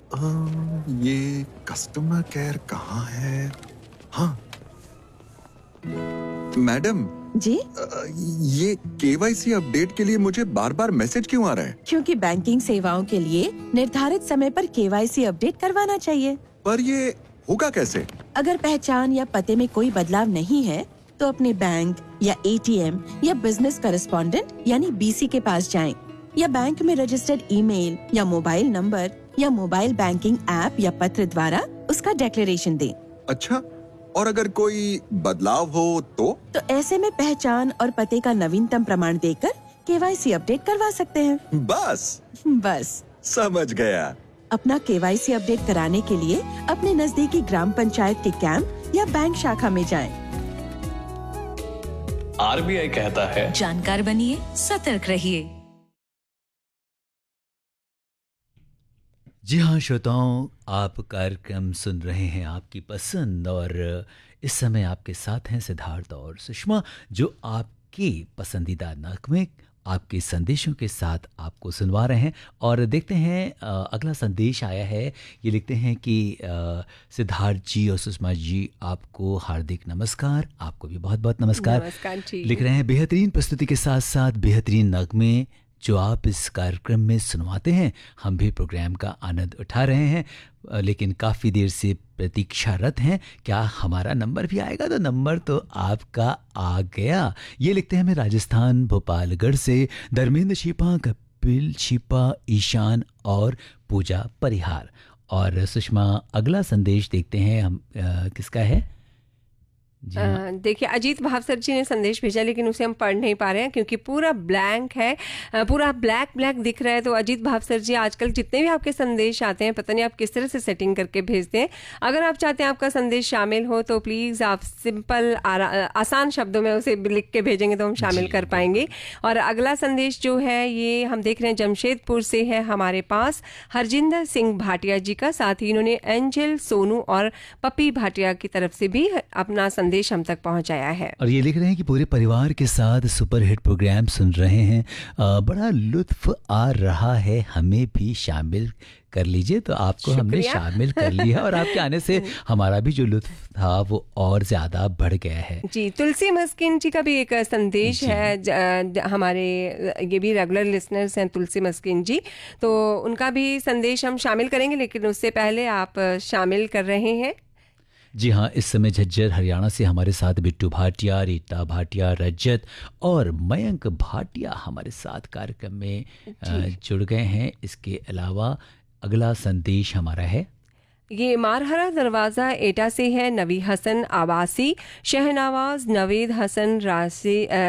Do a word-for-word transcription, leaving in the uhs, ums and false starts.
अ, ये customer care कहाँ है? हाँ, मैडम। जी, अ, ये केवाईसी अपडेट के लिए मुझे बार बार मैसेज क्यों आ रहा है? क्योंकि बैंकिंग सेवाओं के लिए निर्धारित समय पर केवाईसी अपडेट करवाना चाहिए। पर ये होगा कैसे? अगर पहचान या पते में कोई बदलाव नहीं है, तो अपने बैंक या एटीएम या बिजनेस करेस्पॉन्डेंट यानी बीसी के पास जाएं, या बैंक में रजिस्टर्ड ईमेल या मोबाइल नंबर या मोबाइल बैंकिंग ऐप या पत्र द्वारा उसका डिक्लेरेशन दें। अच्छा, और अगर कोई बदलाव हो तो? तो ऐसे में पहचान और पते का नवीनतम प्रमाण देकर केवाईसी अपडेट करवा सकते हैं। बस बस समझ गया। अपना केवाईसी अपडेट कराने के लिए अपने नजदीकी ग्राम पंचायत के कैंप या बैंक शाखा में जाएं। आरबीआई कहता है, जानकार बनिए, सतर्क रहिए। जी हाँ श्रोताओं, आप कार्यक्रम सुन रहे हैं आपकी पसंद, और इस समय आपके साथ हैं सिद्धार्थ और सुषमा, जो आपके पसंदीदा नगमे आपके संदेशों के साथ आपको सुनवा रहे हैं। और देखते हैं अ, अगला संदेश आया है। ये लिखते हैं कि अ, सिद्धार्थ जी और सुषमा जी, आपको हार्दिक नमस्कार। आपको भी बहुत बहुत नमस्कार। नमस्कार जी। लिख रहे हैं, बेहतरीन प्रस्तुति के साथ साथ बेहतरीन नगमे जो आप इस कार्यक्रम में सुनवाते हैं, हम भी प्रोग्राम का आनंद उठा रहे हैं, अ, लेकिन काफ़ी देर से प्रतीक्षारत हैं। क्या हमारा नंबर भी आएगा? तो नंबर तो आपका आ गया। ये लिखते हैं हमें राजस्थान भोपालगढ़ से धर्मेंद्र छिपा, कपिल छिपा, ईशान और पूजा परिहार। और सुषमा, अगला संदेश देखते हैं हम अ, किसका है। जी हाँ। अ, देखिए, अजीत भावसर जी ने संदेश भेजा, लेकिन उसे हम पढ़ नहीं पा रहे हैं क्योंकि पूरा ब्लैंक है, अ, पूरा ब्लैक ब्लैक दिख रहा है। तो अजीत भावसर जी, आजकल जितने भी आपके संदेश आते हैं, पता नहीं आप किस तरह से सेटिंग करके भेजते हैं। अगर आप चाहते हैं आपका संदेश शामिल हो, तो प्लीज़ आप सिंपल आसान शब्दों में उसे लिख के भेजेंगे तो हम शामिल कर पाएंगे। और अगला संदेश जो है, ये हम देख रहे हैं जमशेदपुर से है हमारे पास, हरजिंदर सिंह भाटिया जी का। साथ ही इन्होंने एंजल, सोनू और पप्पी भाटिया की तरफ से भी अपना संदेश हम तक पहुंचाया है। और ये लिख रहे हैं कि पूरे परिवार के साथ सुपर हिट प्रोग्राम सुन रहे हैं, आ, बड़ा लुत्फ आ रहा है, हमें भी शामिल कर लीजिए। तो आपको हमने शामिल कर लिया, और आपके आने से हमारा भी जो लुत्फ था वो और ज्यादा बढ़ गया है। जी, तुलसी मस्किन जी का भी एक संदेश है। ज, ज, हमारे ये भी रेगुलर लिसनर्स हैं, तुलसी मस्किन जी, तो उनका भी संदेश हम शामिल करेंगे, लेकिन उससे पहले आप शामिल कर रहे हैं। जी हाँ, इस समय झज्जर हरियाणा से हमारे साथ बिट्टू भाटिया, रीता भाटिया, रजत और मयंक भाटिया हमारे साथ कार्यक्रम में जुड़ गए हैं। इसके अलावा अगला संदेश हमारा है, ये मारहरा दरवाज़ा एटा से है। नवी हसन आवासी, शहनवाज, नवेद हसन राशि